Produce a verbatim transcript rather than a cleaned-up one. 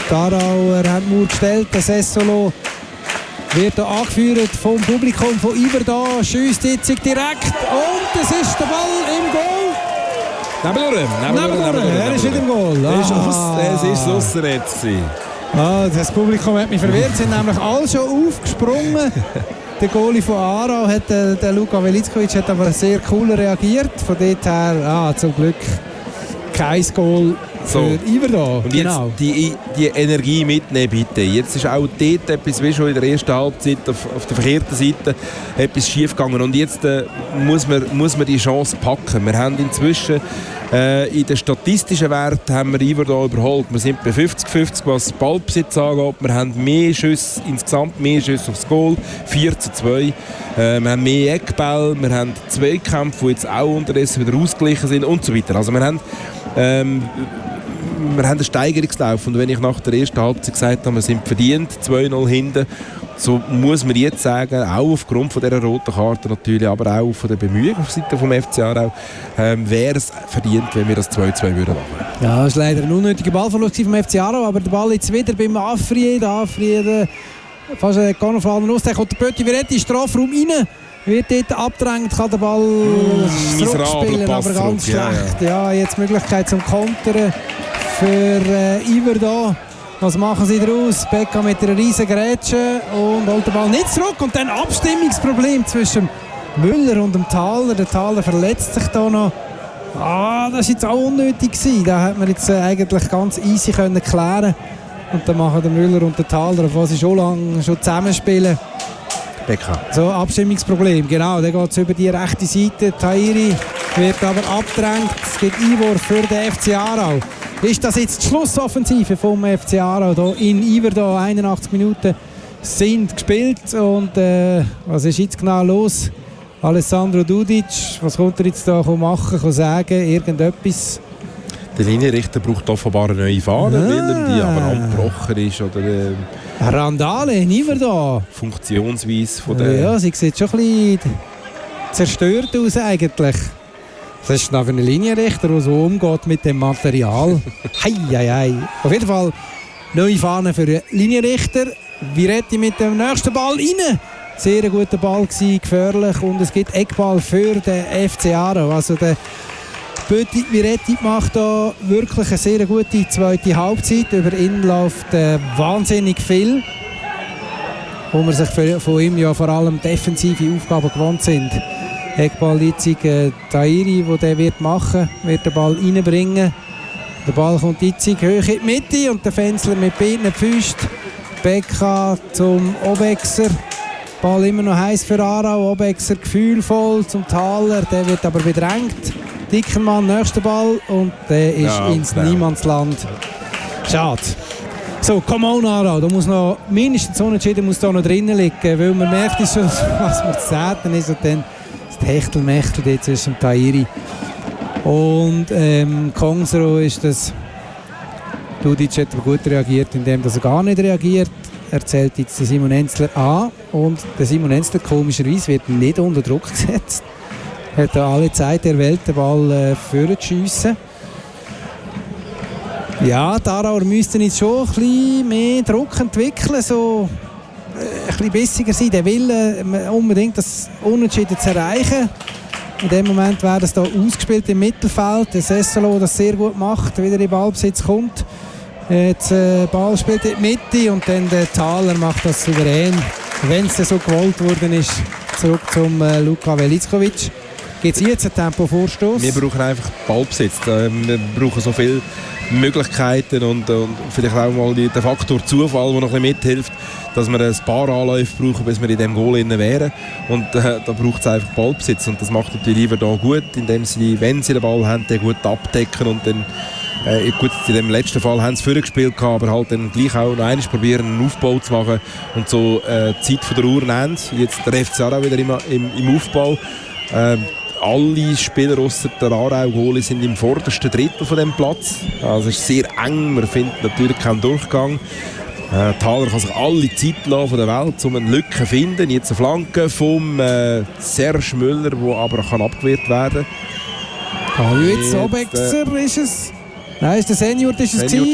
Die Aarauer haben die Mauer gestellt. Der Sessolo wird hier angeführt vom Publikum von Iverdon. Schiesst jetzt direkt. Und es ist der Ball im Goal. Nebendurch. Nebendurch. Er ist wieder im Goal. Ah. Es ist Aussenetz. Ah, das Publikum hat mich verwirrt. Sie sind nämlich alle schon aufgesprungen. Der Goalie von Aarau, hat, der, der Luka Velickovic, hat aber sehr cool reagiert. Von dort her, ah, zum Glück kein Goal so. für Iverdon. Und genau. jetzt die, die Energie mitnehmen, bitte. Jetzt ist auch dort etwas, wie schon in der ersten Halbzeit auf, auf der verkehrten Seite etwas schief gegangen. Und jetzt äh, muss, man, muss man die Chance packen. Wir haben inzwischen äh, in den statistischen Werten haben wir Iverdon überholt. Wir sind bei fünfzig fünfzig, was Ballbesitz angeht. Wir haben mehr Schüsse, insgesamt mehr Schüsse aufs Goal, vier zu zwei. Äh, wir haben mehr Eckbälle, wir haben Zweikämpfe, die jetzt auch unterdessen wieder ausgeglichen sind und so weiter. Also wir haben ähm, wir haben einen Steigerungslauf und wenn ich nach der ersten Halbzeit gesagt habe, wir sind verdient, zwei null hinten, so muss man jetzt sagen, auch aufgrund von dieser roten Karte natürlich, aber auch von der Bemühungen auf Seite vom F C Aarau, ähm, wäre es verdient, wenn wir das zwei zwei würden machen. Ja, das war leider ein unnötiger Ballverlust vom F C Aarau, aber der Ball jetzt wieder beim Afried. Afried fast ein Konofladen aus, der kommt der Pötti Viretti, Strafraum rein. Wird dort abgedrängt, kann der Ball mm, zurückspielen, aber ganz zurück, schlecht. Ja, ja. Ja, jetzt Möglichkeit zum Kontern für äh, Iverdon. Was machen sie daraus? Becca mit einer riesen Grätsche und holt den Ball nicht zurück. Und dann Abstimmungsproblem zwischen Müller und dem Thaler. Der Thaler verletzt sich da noch. Ah, das war jetzt auch unnötig gewesen. Da hätte man jetzt äh, eigentlich ganz easy können klären. Und dann machen der Müller und der Thaler, obwohl sie schon lange schon zusammenspielen. Becca. So, Abstimmungsproblem, genau. Dann geht es über die rechte Seite. Tahiri wird aber abgedrängt. Es gibt Einwurf für den F C Aarau. Ist das jetzt die Schlussoffensive vom F C Aarau hier in Iverdon? einundachtzig Minuten sind gespielt. Und äh, was ist jetzt genau los? Alessandro Dudic, was kommt er jetzt da machen, kann sagen? Irgendetwas? Der Linienrichter braucht offenbar eine neue Fahne, ah. weil die aber angebrochen ist. Oder, äh, Randale in Iverdon. Funktionsweise von der... Ja, sie sieht schon ein bisschen zerstört aus eigentlich. Das ist noch für einen Linienrichter, der so umgeht mit dem Material. Hei, hei, hei. Auf jeden Fall neue Fahne für den Linienrichter. Viretti mit dem nächsten Ball rein. Sehr ein guter Ball gewesen, gefährlich. Und es gibt Eckball für den F C Aarau. Also der Pötti Viretti macht da wirklich eine sehr gute zweite Halbzeit. Über ihn läuft äh, wahnsinnig viel. Wo wir sich für, von ihm ja vor allem defensive Aufgaben gewohnt sind. Eckball jetzt äh, Tahiri, der den wird machen, wird den Ball reinbringen. Der Ball kommt jetzt hoch in die Mitte und der Fenzler mit beiden Füßen. Becca zum Obexer. Ball immer noch heiß für Aarau. Obexer gefühlvoll zum Thaler, der wird aber bedrängt. Dickermann, nächster Ball und der ist ja, ins genau. Niemandsland. Schade. So, come on Aarau, da muss noch mindestens Unentschieden muss da noch drinnen liegen, weil man merkt schon, was man zu sagen ist und dann das Hechtelmechtel jetzt zwischen Tahiri und ähm, Kongsero ist das. Dudic hat aber gut reagiert, indem er gar nicht reagiert. Er zählt jetzt den Simon Enzler an und der Simon Enzler komischerweise wird nicht unter Druck gesetzt. Er hat alle Zeit der Welt den Ball äh, vorzuschiessen. Ja, die Aarauer müssten jetzt schon ein bisschen mehr Druck entwickeln, so äh, ein bisschen bissiger sein. Der Wille, unbedingt das Unentschieden zu erreichen. In dem Moment wäre das da ausgespielt im Mittelfeld. Der Sessolo das sehr gut macht, wieder in Ballbesitz kommt. Jetzt äh, Ball spielt in die Mitte und dann der Thaler macht das souverän. Wenn es so gewollt worden ist, zurück zum äh, Luka Velickovic. Gibt es jetzt einen Tempo-Vorstoß? Wir brauchen einfach Ballbesitz. Wir brauchen so viele Möglichkeiten und, und vielleicht auch mal den Faktor Zufall, der noch ein bisschen mithilft, dass wir ein paar Anläufe brauchen, bis wir in diesem Goal innen wären. Und äh, da braucht es einfach Ballbesitz. Und das macht natürlich Iverdon gut, indem sie, wenn sie den Ball haben, den gut abdecken und dann Äh, gut, in dem letzten Fall haben sie vorgespielt, aber halt dann gleich auch noch einmal probieren, einen Aufbau zu machen und so äh, die Zeit von der Uhr nehmen. Jetzt der F C Aarau wieder im, im, im Aufbau. Äh, alle Spieler ausser der Aarau-Goalie sind im vordersten Drittel von dem Platz. Also es ist sehr eng, man findet natürlich keinen Durchgang. Äh, Thaler kann sich alle Zeit lassen von der Welt, um eine Lücke zu finden. Jetzt eine Flanke vom äh, Serge Müller, die aber kann abgewehrt werden kann. Oh, jetzt Obexer äh, ist es. Nein, ist der Senior, ist es Senior